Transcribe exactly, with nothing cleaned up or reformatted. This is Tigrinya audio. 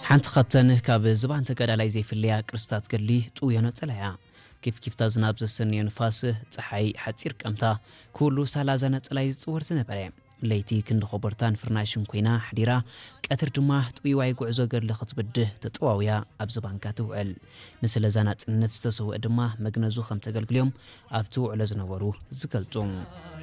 ሓንቲ ካብተን ካብ ዝባን ተጋዳላይ ዘይፍልያ ቅርስታት ገሊ ጥውዮ ነፀላያ كيف كيف تزناب زسني نفاس صحي حصير قمتا كله سالازا نصلاي ዝፅወር ዝነበረ ለይቲ ክንድ خبرتان فرناشن ኮይና حديرا ቀትር ድማ ጥዊ ዋይ ጉዕዞ ገለ ክትብድህ ተጥዋውያ ኣብ ዝባንካ ትውዕል ንስለዛ ናጽነት ዝተሰወ ድማ መግነዙ ከም ተገልግሎም ኣብቲ ውዕለ ዝነበሩ ዝገልጹ